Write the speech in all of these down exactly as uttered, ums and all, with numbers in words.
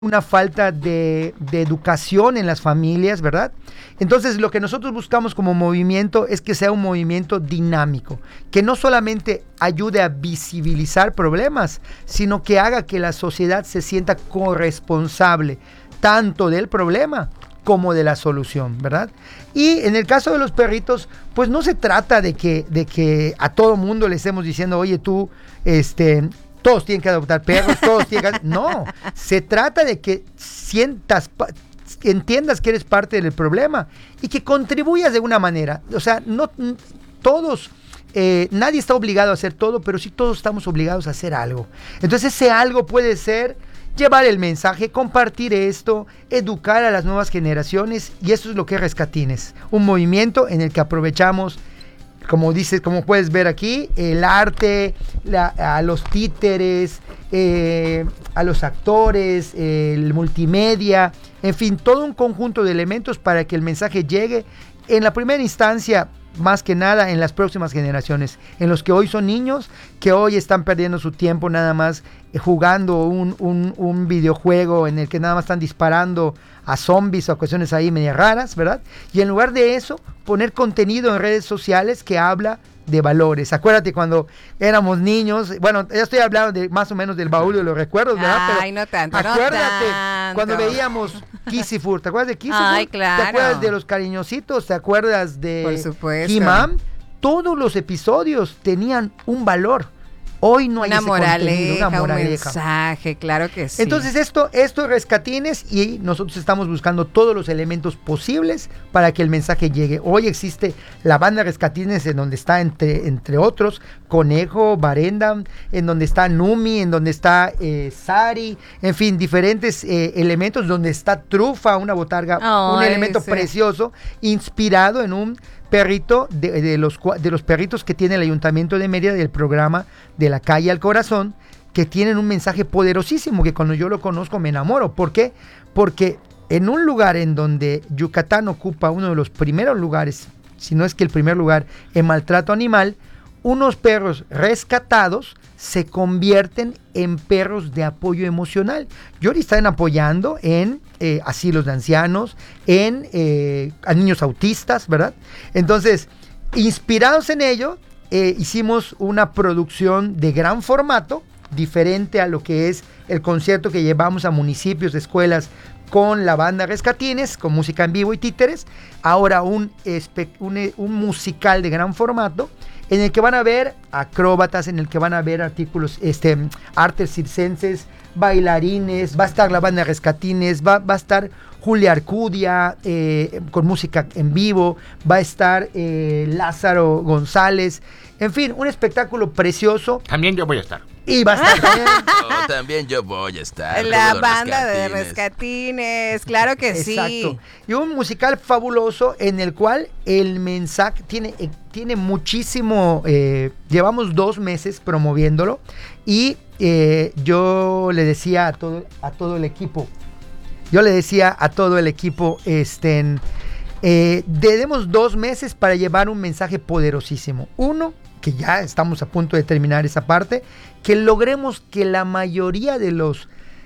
una falta de, de educación en las familias, ¿verdad? Entonces, lo que nosotros buscamos como movimiento es que sea un movimiento dinámico, que no solamente ayude a visibilizar problemas, sino que haga que la sociedad se sienta corresponsable tanto del problema como de la solución, ¿verdad? Y en el caso de los perritos, pues no se trata de que, de que a todo mundo le estemos diciendo, oye, tú, este... todos tienen que adoptar perros, todos tienen que... No, se trata de que sientas, entiendas que eres parte del problema y que contribuyas de una manera. O sea, no todos, eh, nadie está obligado a hacer todo, pero sí todos estamos obligados a hacer algo. Entonces ese algo puede ser llevar el mensaje, compartir esto, educar a las nuevas generaciones, y eso es lo que es Rescatines, un movimiento en el que aprovechamos, como dices, como puedes ver aquí, el arte, la, a los títeres, eh, a los actores, eh, el multimedia, en fin, todo un conjunto de elementos para que el mensaje llegue en la primera instancia, más que nada en las próximas generaciones, en los que hoy son niños, que hoy están perdiendo su tiempo nada más eh, jugando un, un, un videojuego en el que nada más están disparando a zombies o a cuestiones ahí medio raras, ¿verdad? Y en lugar de eso, poner contenido en redes sociales que habla de valores. Acuérdate cuando éramos niños, bueno, ya estoy hablando de más o menos del baúl de los recuerdos, ¿verdad? Ay, pero no tanto, acuérdate, no tanto. Cuando veíamos Kissifur, ¿te acuerdas de Kissifur? Ay, claro. ¿Te acuerdas de los cariñositos? ¿Te acuerdas de Por supuesto. He-Man? Todos los episodios tenían un valor. Hoy no hay una ese moraleja, contenido, una moraleja, un mensaje, claro que sí. Entonces esto, esto es Rescatines, y nosotros estamos buscando todos los elementos posibles para que el mensaje llegue. Hoy existe la banda Rescatines, en donde está entre, entre otros Conejo, Barenda, en donde está Numi, en donde está eh, Sari, en fin, diferentes eh, elementos, donde está Trufa, una botarga, oh, un elemento sí. precioso, inspirado en un perrito de, de, los, de los perritos que tiene el Ayuntamiento de Mérida, del programa De la Calle al Corazón, que tienen un mensaje poderosísimo, que cuando yo lo conozco me enamoro. ¿Por qué? Porque en un lugar en donde Yucatán ocupa uno de los primeros lugares, si no es que el primer lugar en maltrato animal, unos perros rescatados se convierten en perros de apoyo emocional. Y ahora están apoyando en eh, asilos de ancianos, en eh, a niños autistas, ¿verdad? Entonces, inspirados en ello, eh, hicimos una producción de gran formato, diferente a lo que es el concierto que llevamos a municipios, escuelas, con la banda Rescatines, con música en vivo y títeres. Ahora un, un, un musical de gran formato, en el que van a ver acróbatas, en el que van a ver artículos, este, artes circenses, bailarines, va a estar la banda Rescatines, va, va a estar Julia Arcudia eh, con música en vivo, va a estar eh, Lázaro González, en fin, un espectáculo precioso. También yo voy a estar. Y va a estar también. Oh, también yo voy a estar. La banda de Rescatines, claro que sí. Exacto. Y un musical fabuloso en el cual el mensaje tiene, eh, tiene muchísimo. Eh, llevamos dos meses promoviéndolo, y eh, yo le decía a todo, a todo el equipo, yo le decía a todo el equipo, este, eh, demos dos meses para llevar un mensaje poderosísimo. Uno, que ya estamos a punto de terminar esa parte, que logremos que la mayoría de los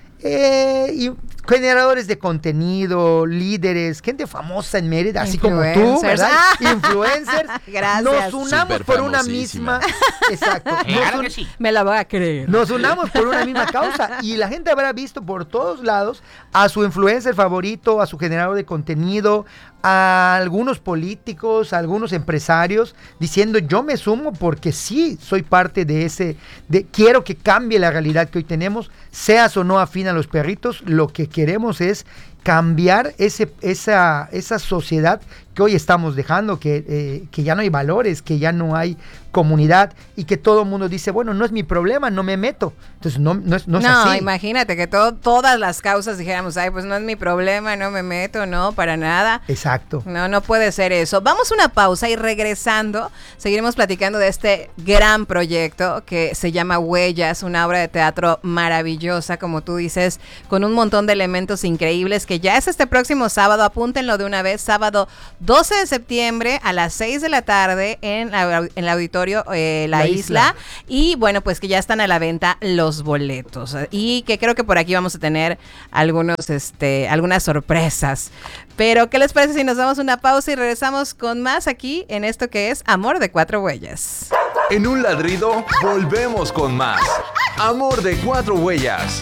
eh, y generadores de contenido, líderes, gente famosa en Mérida, así como tú, ¿verdad? Influencers. Gracias. Nos unamos por una misma. Exacto. Claro un, que sí. Me la voy a creer. Nos unamos por una misma causa, y la gente habrá visto por todos lados a su influencer favorito, a su generador de contenido, a algunos políticos, a algunos empresarios, diciendo yo me sumo porque sí soy parte de ese, de quiero que cambie la realidad que hoy tenemos, seas o no afín a los perritos, lo que queremos es cambiar ese, esa, esa sociedad que hoy estamos dejando, que, eh, que ya no hay valores, que ya no hay comunidad, y que todo el mundo dice, bueno, no es mi problema, no me meto. Entonces no, no, es, no es no, así. No, imagínate que todo, todas las causas dijéramos, ay, pues no es mi problema, no me meto, no, para nada. Exacto. No, no puede ser eso. Vamos a una pausa, y regresando seguiremos platicando de este gran proyecto que se llama Huellas, una obra de teatro maravillosa, como tú dices, con un montón de elementos increíbles que que ya es este próximo sábado, apúntenlo de una vez, sábado doce de septiembre a las seis de la tarde en, la, en el auditorio eh, La, la isla. isla. Y bueno, pues que ya están a la venta los boletos. Y que creo que por aquí vamos a tener algunos, este, algunas sorpresas. Pero, ¿qué les parece si nos damos una pausa y regresamos con más aquí en esto que es Amor de Cuatro Huellas? En un ladrido, volvemos con más. Amor de Cuatro Huellas.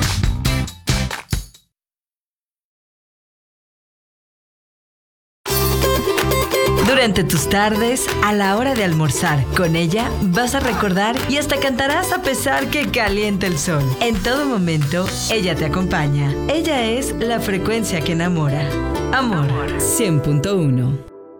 Durante tus tardes, a la hora de almorzar, con ella vas a recordar y hasta cantarás a pesar que calienta el sol. En todo momento, ella te acompaña. Ella es la frecuencia que enamora. Amor, cien punto uno.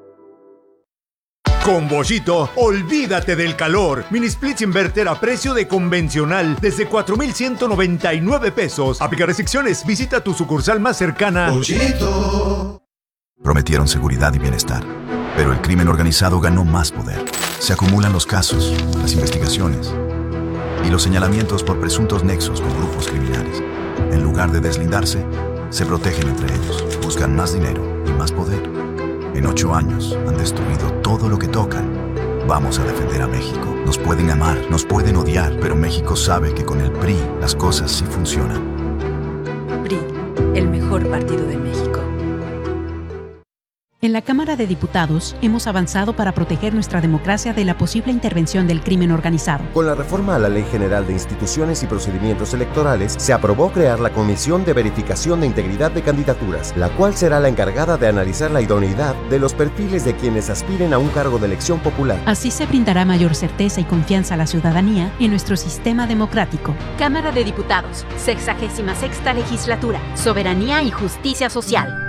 Con Bollito, olvídate del calor. Mini splits inverter a precio de convencional desde cuatro mil ciento noventa y nueve pesos. Aplica restricciones. Visita tu sucursal más cercana. Bollito. Prometieron seguridad y bienestar, pero el crimen organizado ganó más poder. Se acumulan los casos, las investigaciones y los señalamientos por presuntos nexos con grupos criminales. En lugar de deslindarse, se protegen entre ellos, buscan más dinero y más poder. En ocho años han destruido todo lo que tocan. Vamos a defender a México. Nos pueden amar, nos pueden odiar, pero México sabe que con el P R I las cosas sí funcionan. P R I, el mejor partido de México. En la Cámara de Diputados hemos avanzado para proteger nuestra democracia de la posible intervención del crimen organizado. Con la reforma a la Ley General de Instituciones y Procedimientos Electorales, se aprobó crear la Comisión de Verificación de Integridad de Candidaturas, la cual será la encargada de analizar la idoneidad de los perfiles de quienes aspiren a un cargo de elección popular. Así se brindará mayor certeza y confianza a la ciudadanía en nuestro sistema democrático. Cámara de Diputados, sexagésima sexta legislatura, Soberanía y Justicia Social.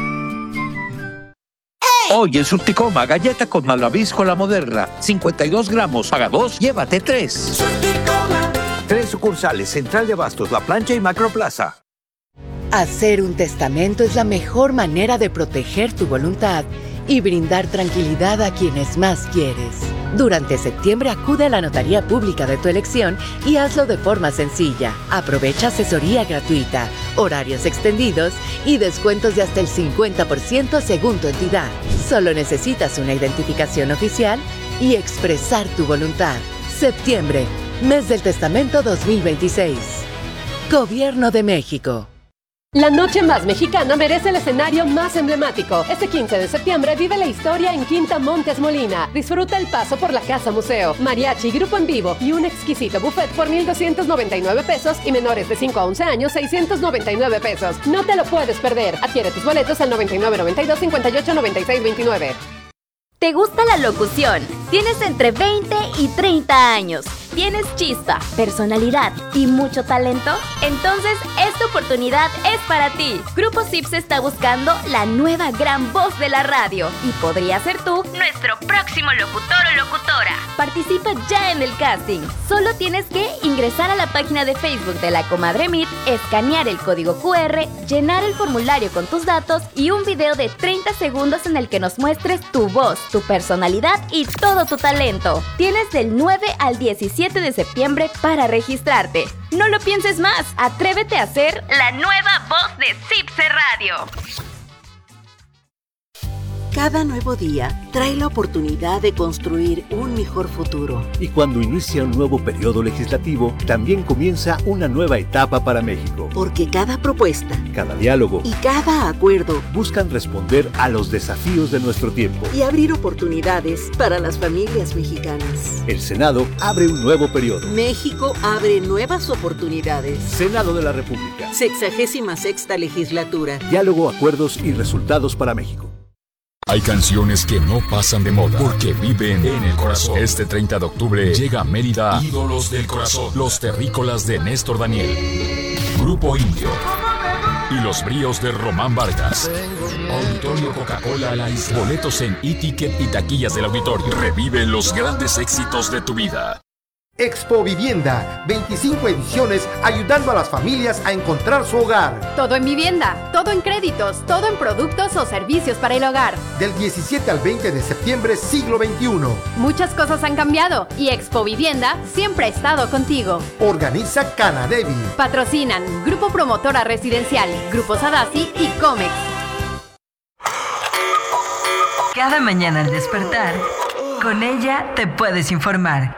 Hoy en Surticoma, galleta con malvavisco la moderna, cincuenta y dos gramos, paga dos, llévate tres. Surticoma. Tres sucursales, Central de Abastos, La Plancha y Macroplaza. Hacer un testamento es la mejor manera de proteger tu voluntad y brindar tranquilidad a quienes más quieres. Durante septiembre acude a la notaría pública de tu elección y hazlo de forma sencilla. Aprovecha asesoría gratuita, horarios extendidos y descuentos de hasta el cincuenta por ciento según tu entidad. Solo necesitas una identificación oficial y expresar tu voluntad. Septiembre, mes del testamento dos mil veintiséis. Gobierno de México. La noche más mexicana merece el escenario más emblemático. Este quince de septiembre vive la historia en Quinta Montes Molina. Disfruta el paso por la Casa Museo, mariachi, grupo en vivo y un exquisito buffet por mil doscientos noventa y nueve pesos y menores de cinco a once años seiscientos noventa y nueve pesos. No te lo puedes perder. Adquiere tus boletos al noventa y nueve noventa y dos cincuenta y ocho noventa y seis veintinueve. ¿Te gusta la locución? Tienes entre veinte y treinta años. ¿Tienes chispa, personalidad y mucho talento? Entonces, esta oportunidad es para ti. Grupo Sips está buscando la nueva gran voz de la radio y podría ser tú nuestro próximo locutor o locutora. Participa ya en el casting. Solo tienes que ingresar a la página de Facebook de La Comadre Meet, escanear el código cu erre, llenar el formulario con tus datos y un video de treinta segundos en el que nos muestres tu voz, tu personalidad y todo tu talento. Tienes del nueve al diecisiete de septiembre para registrarte. No lo pienses más. Atrévete a ser la nueva voz de Cipse Radio. Cada nuevo día trae la oportunidad de construir un mejor futuro. Y cuando inicia un nuevo periodo legislativo, también comienza una nueva etapa para México. Porque cada propuesta, cada diálogo y cada acuerdo buscan responder a los desafíos de nuestro tiempo y abrir oportunidades para las familias mexicanas. El Senado abre un nuevo periodo. México abre nuevas oportunidades. Senado de la República. Sexagésima sexta legislatura. Diálogo, acuerdos y resultados para México. Hay canciones que no pasan de moda porque viven en el corazón. Este treinta de octubre llega a Mérida Ídolos del Corazón, los terrícolas de Néstor Daniel, Grupo Indio y los bríos de Román Vargas. Auditorio Coca-Cola La Isla. Boletos en e-ticket y taquillas del auditorio. Revive los grandes éxitos de tu vida. Expo Vivienda, veinticinco ediciones ayudando a las familias a encontrar su hogar. Todo en vivienda, todo en créditos, todo en productos o servicios para el hogar. Del diecisiete al veinte de septiembre, siglo veintiuno. Muchas cosas han cambiado y Expo Vivienda siempre ha estado contigo. Organiza Canadevi. Patrocinan Grupo Promotora Residencial, Grupo Sadasi y Comex. Cada mañana al despertar, con ella te puedes informar.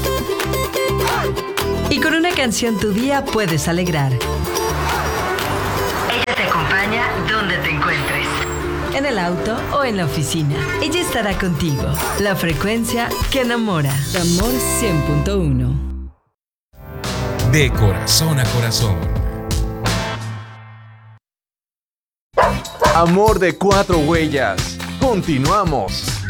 Y con una canción tu día puedes alegrar. Ella te acompaña donde te encuentres. En el auto o en la oficina. Ella estará contigo. La frecuencia que enamora. Amor cien punto uno. De corazón a corazón. Amor de cuatro huellas. Continuamos.